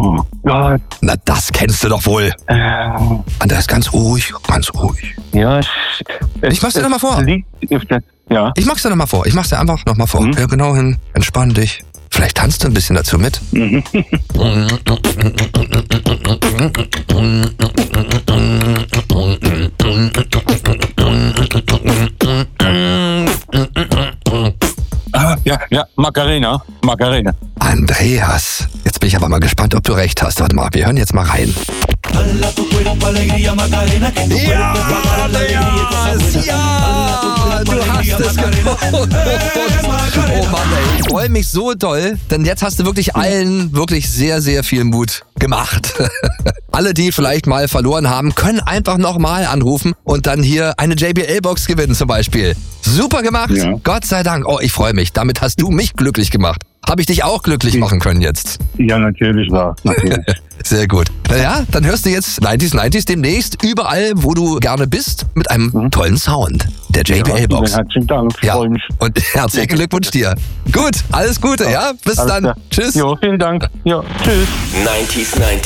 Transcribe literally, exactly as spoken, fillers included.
Oh Gott. Na, das kennst du doch wohl. Äh, Andreas, ganz ruhig, ganz ruhig. ja, es, Ich mach's dir es noch mal vor. Liegt, ja. Ich mach's dir nochmal vor. Ich mach's dir einfach nochmal vor. Mhm. Hör genau hin, entspann dich. Vielleicht tanzt du ein bisschen dazu mit. Mhm. Ah, ja, ja, Macarena, Macarena. Andreas, jetzt bin ich aber mal gespannt, ob du recht hast. Warte mal, wir hören jetzt mal rein. Ja, Andreas, ja, du hast es gefunden. Oh Mann, ey, ich freue mich so doll, denn jetzt hast du wirklich allen wirklich sehr, sehr viel Mut gemacht. Alle, die vielleicht mal verloren haben, können einfach nochmal anrufen und dann hier eine J B L-Box gewinnen zum Beispiel. Super gemacht, Ja. Gott sei Dank. Oh, ich freue mich, damit hast du mich glücklich gemacht. Habe ich dich auch glücklich machen können jetzt. Ja, natürlich war. Natürlich. Sehr gut. Naja, dann hörst du jetzt neunziger neunziger demnächst überall, wo du gerne bist, mit einem Mhm. tollen Sound. Der J B L-Box. Ja, herzlichen Dank, Ja, freue mich. und herzlichen Glückwunsch dir. Gut, alles Gute, ja? Bis Alles dann. klar. Tschüss. Jo, vielen Dank. Ja, tschüss. neunzig neunzig